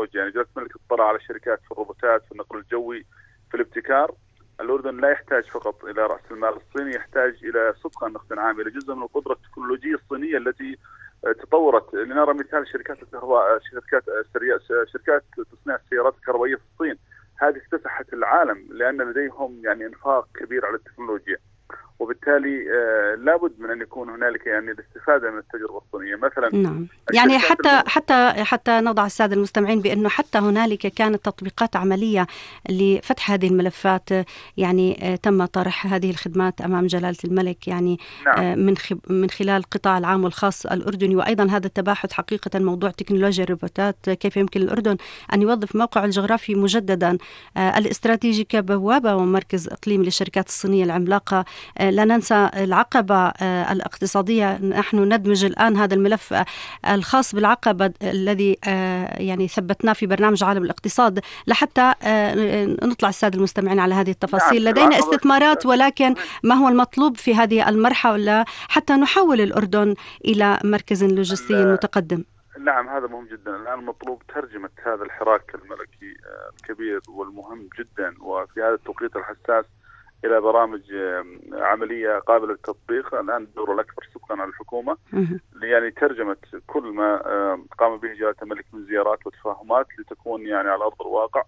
التكنولوجيا. يعني جلالة الملك اطلع على شركات في الروبوتات، في النقل الجوي، في الابتكار. الأردن لا يحتاج فقط إلى رأس المال الصيني، يحتاج إلى صدقا نقد عام إلى جزء من القدرة التكنولوجية الصينية التي تطورت. لنرى مثال شركات الكهرباء، شركات تصنيع السيارات الكهربائية في الصين، هذه اكتسحت العالم لأن لديهم يعني إنفاق كبير على التكنولوجيا، وبالتالي لابد من أن يكون هنالك يعني الاستفادة من التجربة الصينية. مثلا نعم، يعني حتى نضع السادة المستمعين بأنه حتى هنالك كانت تطبيقات عملية لفتح هذه الملفات، يعني تم طرح هذه الخدمات أمام جلالة الملك، يعني نعم. من خلال القطاع العام والخاص الأردني. وأيضا هذا التباحث حقيقة موضوع تكنولوجيا الروبوتات، كيف يمكن الأردن أن يوظف موقعه الجغرافي مجددا الاستراتيجي كبوابة ومركز إقليمي للشركات الصينية العملاقة. لا ننسى العقبة الاقتصادية، نحن ندمج الآن هذا الملف الخاص بالعقبة الذي يعني ثبتناه في برنامج عالم الاقتصاد لحتى نطلع السادة المستمعين على هذه التفاصيل. نعم. لدينا استثمارات، ولكن ما هو المطلوب في هذه المرحلة حتى نحول الأردن إلى مركز لوجستي متقدم؟ نعم، هذا مهم جدا. الآن المطلوب ترجمة هذا الحراك الملكي الكبير والمهم جدا وفي هذا التوقيت الحساس إلى برامج عملية قابلة للتطبيق. الآن الدور الأكبر صدقا على الحكومة يعني ترجمة كل ما قام به جلالة الملك من زيارات وتفاهمات لتكون يعني على أرض الواقع.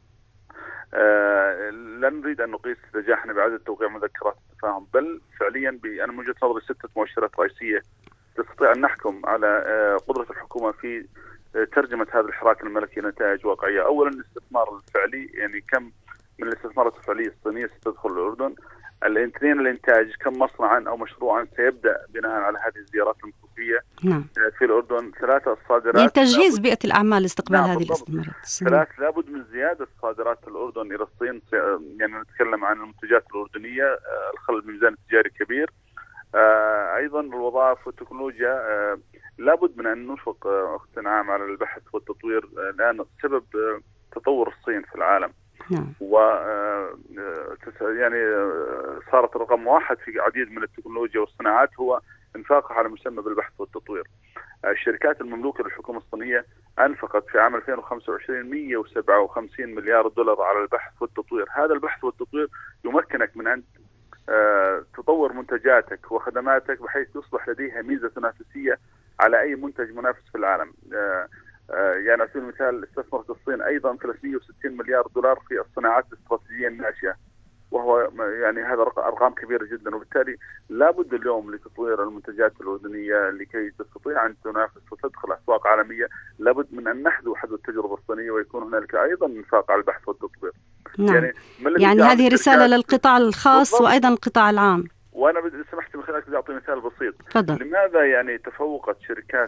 لا نريد أن نقيس نجاحنا بعدد توقيع مذكرات التفاهم، بل فعليا أنا من وجهة نظري 6 مؤشرات رئيسية تستطيع أن نحكم على قدرة الحكومة في ترجمة هذا الحراك الملكي لنتائج واقعية. أولا الاستثمار الفعلي، يعني كم من الاستثمارات الفعلية الصينية ستدخل الأردن. الاثنين الإنتاج، كم مصنعا أو مشروعا سيبدأ بناء على هذه الزيارات المخفية في الأردن. 3 الصادرات، يعني تجهيز بيئة الأعمال لاستقبال هذه الاستثمارات. 3 لابد من زيادة صادرات الأردن إلى الصين. يعني نتكلم عن المنتجات الأردنية، الخلل بالميزان التجاري كبير. أيضا الوظائف والتكنولوجيا، لابد من أن نشفق أختنا عام على البحث والتطوير. الآن سبب تطور الصين في العالم يعني صارت رقم 1 في عديد من التكنولوجيا والصناعات هو انفاقها على مسمى بالبحث والتطوير. الشركات المملوكة للحكومة الصينية أنفقت في عام 2025 157 مليار دولار على البحث والتطوير. هذا البحث والتطوير يمكنك من أن تطور منتجاتك وخدماتك بحيث يصبح لديها ميزة تنافسية على أي منتج منافس في العالم. يعني على سبيل المثال استثمرت الصين أيضا 360 مليار دولار في الصناعات الاستراتيجية الناشئة، وهو يعني هذا أرقام كبيرة جدا. وبالتالي لابد اليوم لتطوير المنتجات الأردنية لكي تستطيع أن تنافس وتدخل أسواق عالمية. لابد من أن نحذو حذو التجربة الصينية ويكون هنالك أيضا انفاق على البحث والتطوير. نعم. يعني هذه رسالة للقطاع الخاص بالضبط. وأيضا القطاع العام. وأنا سمحت من خلالك بدي أعطي مثال بسيط. فضل. لماذا يعني تفوقت شركات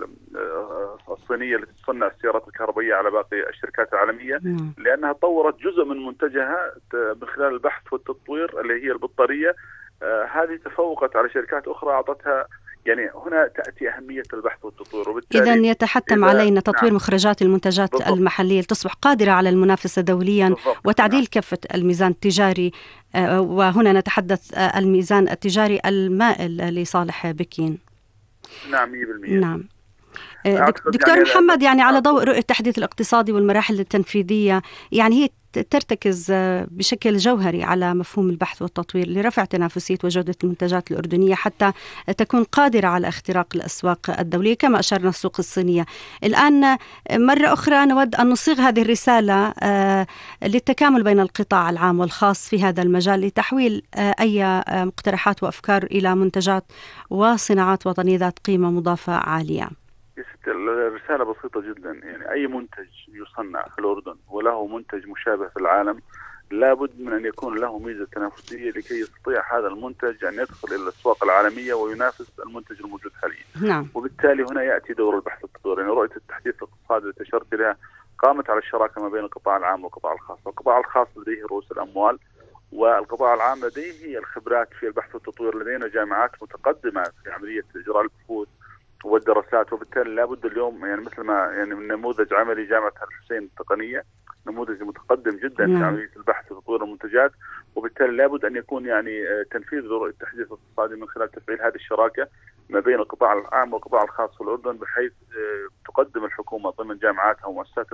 الصينية التي تصنع السيارات الكهربائية على باقي الشركات العالمية؟ لأنها طورت جزء من منتجها من خلال البحث والتطوير اللي هي البطارية. هذه تفوقت على شركات أخرى أعطتها. يعني هنا تأتي أهمية البحث والتطوير، وبالتالي إذن يتحتم علينا تطوير مخرجات المنتجات بالضبط. المحلية لتصبح قادرة على المنافسة دوليا بالضبط. وتعديل كفة الميزان التجاري. وهنا نتحدث الميزان التجاري المائل لصالح بكين. نعم 100%. نعم. دكتور يعني محمد، يعني على ضوء رؤية التحديث الاقتصادي والمراحل التنفيذية، يعني هي ترتكز بشكل جوهري على مفهوم البحث والتطوير لرفع تنافسية وجودة المنتجات الأردنية حتى تكون قادرة على اختراق الأسواق الدولية كما أشرنا السوق الصينية. الآن مرة أخرى نود أن نصيغ هذه الرسالة للتكامل بين القطاع العام والخاص في هذا المجال لتحويل أي مقترحات وأفكار إلى منتجات وصناعات وطنية ذات قيمة مضافة عالية. الرسالة بسيطة جدا. يعني أي منتج يصنع في الأردن وله منتج مشابه في العالم لابد من أن يكون له ميزة تنافسية لكي يستطيع هذا المنتج أن يدخل إلى الأسواق العالمية وينافس المنتج الموجود حاليا. نعم. وبالتالي هنا يأتي دور البحث والتطوير. يعني رؤية التحديث الاقتصادي التي أشرت لها قامت على الشراكة ما بين القطاع العام والقطاع الخاص. القطاع الخاص لديه رؤوس الأموال والقطاع العام لديه الخبرات في البحث والتطوير. لدينا جامعات متقدمة في عملية إجراء البحوث والدراسات، وبالتالي لابد اليوم يعني مثل ما يعني من نموذج عملي جامعة الحسين التقنية نموذج متقدم جدا في عملية البحث وتطوير المنتجات. وبالتالي لابد أن يكون يعني تنفيذ رؤية التحديث الاقتصادي من خلال تفعيل هذه الشراكة ما بين القطاع العام والقطاع الخاص في الأردن، بحيث تقدم الحكومة ضمن جامعاتها ومؤسسات